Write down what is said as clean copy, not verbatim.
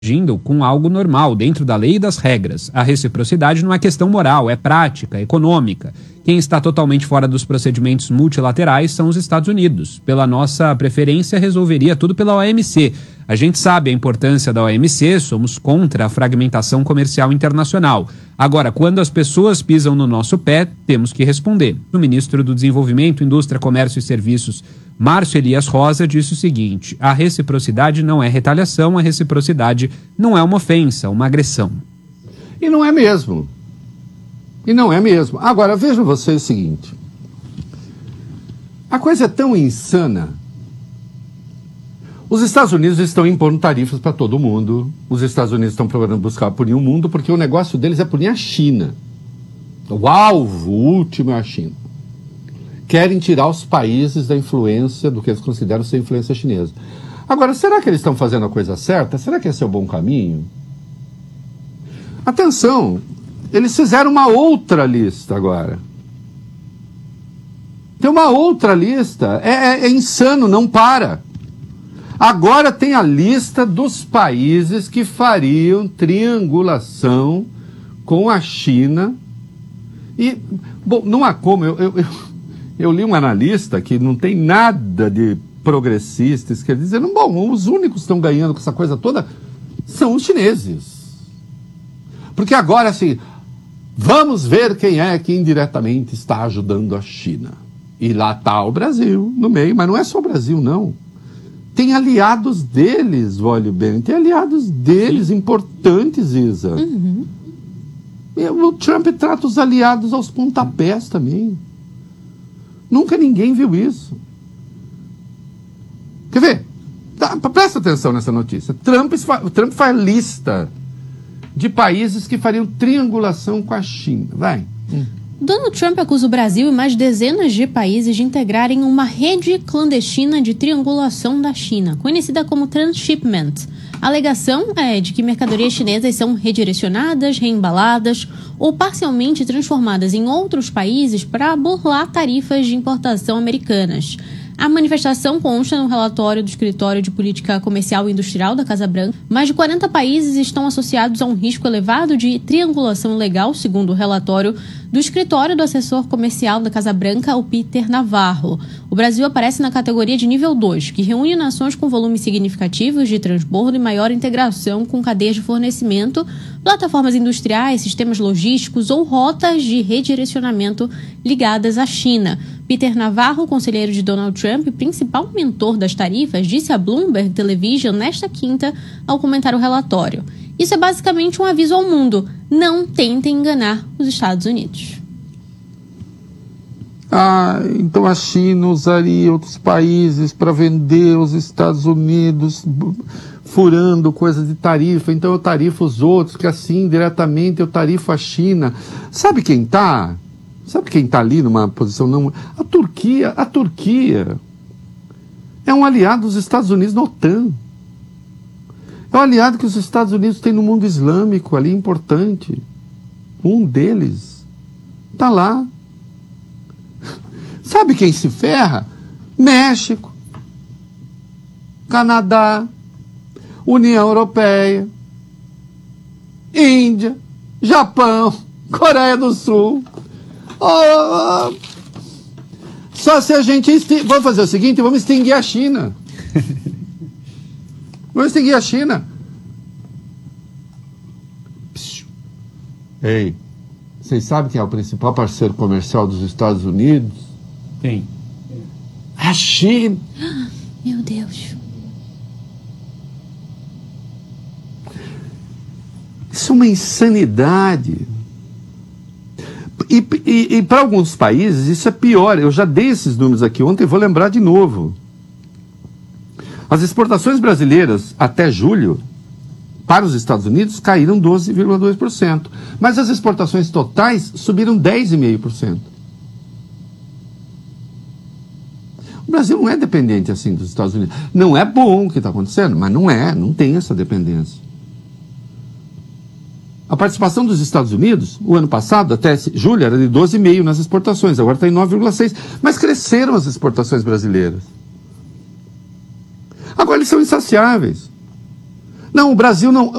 agindo com algo normal, dentro da lei e das regras. A reciprocidade não é questão moral, é prática, econômica. Quem está totalmente fora dos procedimentos multilaterais são os Estados Unidos. Pela nossa preferência, resolveria tudo pela OMC. A gente sabe a importância da OMC, somos contra a fragmentação comercial internacional. Agora, quando as pessoas pisam no nosso pé, temos que responder. O ministro do Desenvolvimento, Indústria, Comércio e Serviços, Márcio Elias Rosa, disse o seguinte: a reciprocidade não é retaliação, a reciprocidade não é uma ofensa, uma agressão. E não é mesmo. E não é mesmo. Agora, vejam vocês o seguinte. A coisa é tão insana. Os Estados Unidos estão impondo tarifas para todo mundo. Os Estados Unidos estão procurando buscar punir o mundo, porque o negócio deles é punir a China. O alvo último é a China. Querem tirar os países da influência, do que eles consideram ser influência chinesa. Agora, será que eles estão fazendo a coisa certa? Será que esse é o bom caminho? Atenção, eles fizeram uma outra lista agora. Tem uma outra lista. É insano, não para. Agora tem a lista dos países que fariam triangulação com a China. E, bom, não há como. Eu li um analista que não tem nada de progressistas, que ele dizendo, bom, os únicos que estão ganhando com essa coisa toda são os chineses. Porque agora, assim, vamos ver quem é que indiretamente está ajudando a China. E lá está o Brasil no meio, mas não é só o Brasil, não. Tem aliados deles, olha bem, tem aliados deles importantes, Isa. Uhum. O Trump trata os aliados aos pontapés também. Nunca ninguém viu isso. Quer ver? Presta atenção nessa notícia. Trump faz lista de países que fariam triangulação com a China. Vai. Donald Trump acusa o Brasil e mais dezenas de países de integrarem uma rede clandestina de triangulação da China, conhecida como transshipment. A alegação é de que mercadorias chinesas são redirecionadas, reembaladas ou parcialmente transformadas em outros países para burlar tarifas de importação americanas. A manifestação consta no relatório do Escritório de Política Comercial e Industrial da Casa Branca. Mais de 40 países estão associados a um risco elevado de triangulação ilegal, segundo o relatório do Escritório do Assessor Comercial da Casa Branca, o Peter Navarro. O Brasil aparece na categoria de nível 2, que reúne nações com volumes significativos de transbordo e maior integração com cadeias de fornecimento, plataformas industriais, sistemas logísticos ou rotas de redirecionamento ligadas à China. Peter Navarro, conselheiro de Donald Trump e principal mentor das tarifas, disse à Bloomberg Television nesta quinta ao comentar o relatório. Isso é basicamente um aviso ao mundo: não tentem enganar os Estados Unidos. Então a China usaria outros países para vender os Estados Unidos, furando coisa de tarifa, então eu tarifo os outros, que assim, diretamente eu tarifo a China. Sabe quem está ali numa posição não... A Turquia é um aliado dos Estados Unidos na OTAN. É um aliado que os Estados Unidos têm no mundo islâmico ali, importante. Um deles está lá. Sabe quem se ferra? México, Canadá, União Europeia, Índia, Japão, Coreia do Sul. Só se a gente... Vamos fazer o seguinte, vamos extinguir a China. Vamos extinguir a China. Ei, vocês sabem quem é o principal parceiro comercial dos Estados Unidos? Quem? A China. Meu Deus. Isso é uma insanidade. E para alguns países isso é pior. Eu já dei esses números aqui ontem e vou lembrar de novo. As exportações brasileiras até julho para os Estados Unidos caíram 12,2%. Mas as exportações totais subiram 10,5%. O Brasil não é dependente assim dos Estados Unidos. Não é bom o que está acontecendo, mas não tem essa dependência. A participação dos Estados Unidos, o ano passado, até julho, era de 12,5% nas exportações, agora está em 9,6%. Mas cresceram as exportações brasileiras. Agora eles são insaciáveis. Não, o Brasil não.